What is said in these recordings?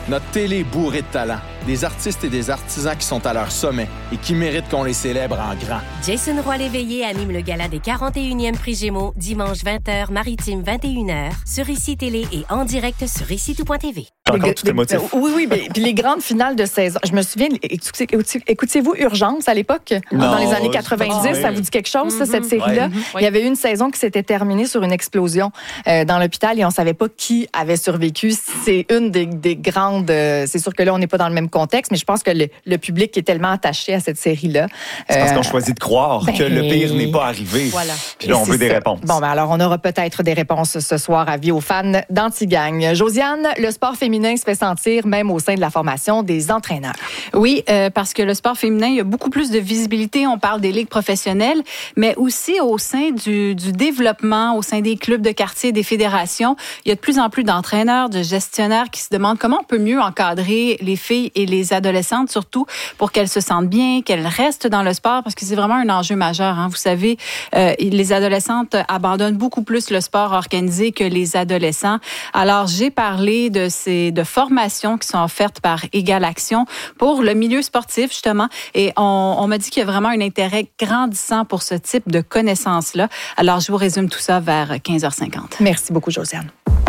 Notre télé est bourrée de talent. Des artistes et des artisans qui sont à leur sommet et qui méritent qu'on les célèbre en grand. Jason Roy-Léveillé anime le gala des 41e Prix Gémeaux, dimanche 20h, maritime 21h, sur ICI Télé et en direct sur ICI-tout.tv. Encore tout émotif. Oui, puis les grandes finales de saison. Je me souviens, écoutiez-vous Urgence à l'époque? Non, dans les années 90, ça vous dit quelque chose, ça, cette série-là? Il y avait eu une saison qui s'était terminée sur une explosion dans l'hôpital et on ne savait pas qui avait survécu. C'est une des grandes... c'est sûr que là, on n'est pas dans le même contexte, mais je pense que le public est tellement attaché à cette série-là. C'est parce qu'on choisit de croire que le pire n'est pas arrivé. Voilà. Puis là, on veut des réponses. Bon, alors, on aura peut-être des réponses ce soir à vie aux fans d'Antigang. Josiane, le sport féminin se fait sentir même au sein de la formation des entraîneurs. Oui, parce que le sport féminin, il y a beaucoup plus de visibilité. On parle des ligues professionnelles, mais aussi au sein du développement, au sein des clubs de quartier, des fédérations. Il y a de plus en plus d'entraîneurs, de gestionnaires qui se demandent comment on peut mieux encadrer les filles et les adolescentes, surtout pour qu'elles se sentent bien, qu'elles restent dans le sport, parce que c'est vraiment un enjeu majeur. Hein. Vous savez, les adolescentes abandonnent beaucoup plus le sport organisé que les adolescents. Alors, j'ai parlé de formations qui sont offertes par Égal Action pour le milieu sportif, justement, et on m'a dit qu'il y a vraiment un intérêt grandissant pour ce type de connaissances-là. Alors, je vous résume tout ça vers 15h50. Merci beaucoup, Josiane.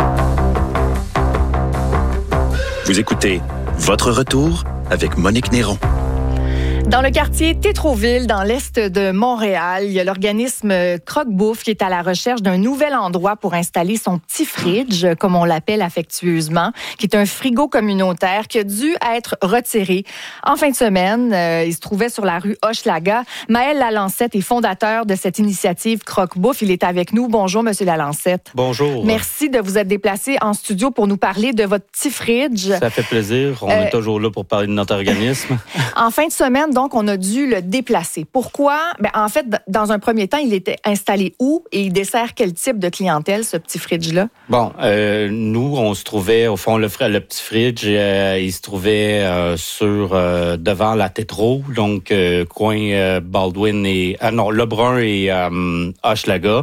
Vous écoutez Votre Retour avec Monique Néron. Dans le quartier Tétroville, dans l'est de Montréal, il y a l'organisme Croque-Bouffe qui est à la recherche d'un nouvel endroit pour installer son petit fridge, comme on l'appelle affectueusement, qui est un frigo communautaire qui a dû être retiré en fin de semaine. Il se trouvait sur la rue Hochelaga. Maël Lalancette est fondateur de cette initiative Croque-Bouffe. Il est avec nous. Bonjour, Monsieur Lalancette. Bonjour. Merci de vous être déplacé en studio pour nous parler de votre petit fridge. Ça fait plaisir. On est toujours là pour parler de notre organisme. En fin de semaine, donc, on a dû le déplacer. Pourquoi? En fait, dans un premier temps, il était installé où et il dessert quel type de clientèle, ce petit fridge-là? Bon, nous, on se trouvait, au fond, le petit fridge, il se trouvait devant la Tétro, donc coin Baldwin et... Lebrun et Hochelaga.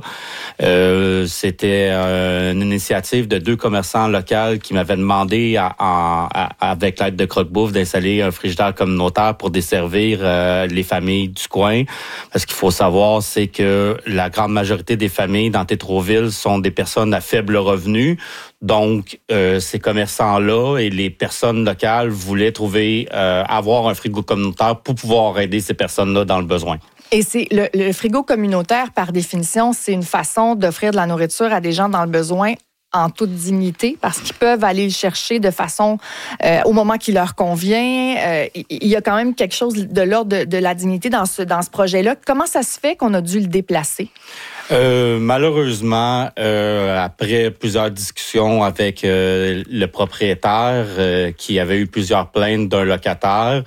C'était une initiative de 2 commerçants locaux qui m'avaient demandé, avec l'aide de Croque-Bouffe, d'installer un frigidaire communautaire pour desservir les familles du coin. Parce qu'il faut savoir, c'est que la grande majorité des familles dans Tétroville sont des personnes à faible revenu. Donc, ces commerçants-là et les personnes locales voulaient avoir un frigo communautaire pour pouvoir aider ces personnes-là dans le besoin. Et c'est le frigo communautaire, par définition, c'est une façon d'offrir de la nourriture à des gens dans le besoin en toute dignité, parce qu'ils peuvent aller le chercher de façon au moment qui leur convient. Il y a quand même quelque chose de l'ordre de la dignité dans ce projet-là. Comment ça se fait qu'on a dû le déplacer? Malheureusement, après plusieurs discussions avec le propriétaire qui avait eu plusieurs plaintes d'un locataire,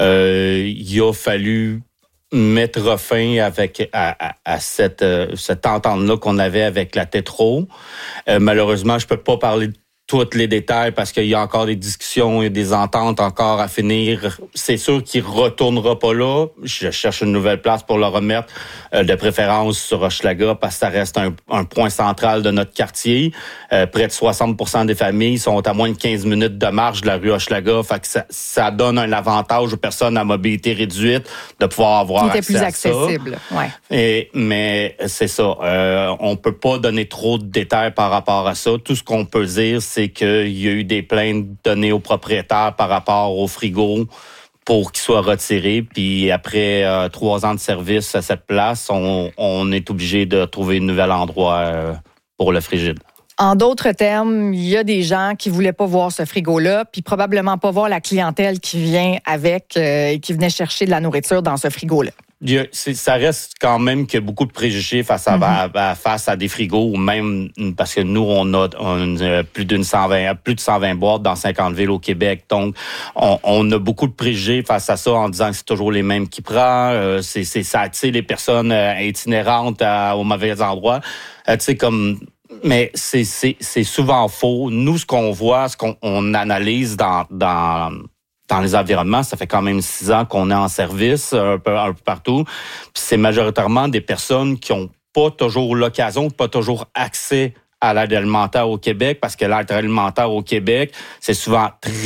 il a fallu mettre fin à cette entente-là qu'on avait avec la Tétro. Malheureusement, je peux pas parler de tous les détails parce qu'il y a encore des discussions et des ententes encore à finir. C'est sûr qu'il retournera pas là. Je cherche une nouvelle place pour le remettre, de préférence sur Hochelaga, parce que ça reste un point central de notre quartier. Près de 60% des familles sont à moins de 15 minutes de marche de la rue Hochelaga. Fait que ça donne un avantage aux personnes à mobilité réduite de pouvoir avoir accès à ça. Qui était plus accessible, ouais. Mais c'est ça. On peut pas donner trop de détails par rapport à ça. Tout ce qu'on peut dire, c'est qu'il y a eu des plaintes données aux propriétaires par rapport au frigo pour qu'il soit retiré. Puis après 3 ans de service à cette place, on est obligé de trouver un nouvel endroit pour le frigide. En d'autres termes, il y a des gens qui voulaient pas voir ce frigo-là, puis probablement pas voir la clientèle qui vient avec et qui venait chercher de la nourriture dans ce frigo-là. Ça reste quand même qu'il y a beaucoup de préjugés face à des frigos, ou même parce que nous, on a plus de 120 boîtes dans 50 villes au Québec. Donc, on a beaucoup de préjugés face à ça en disant que c'est toujours les mêmes qui prennent. Ça attire les personnes itinérantes au mauvais endroit. Mais c'est souvent faux. Nous, ce qu'on voit, ce qu'on analyse dans les environnements, ça fait quand même 6 ans qu'on est en service un peu partout. Puis c'est majoritairement des personnes qui ont pas toujours l'occasion, pas toujours accès à l'aide alimentaire au Québec, parce que l'aide alimentaire au Québec, c'est souvent très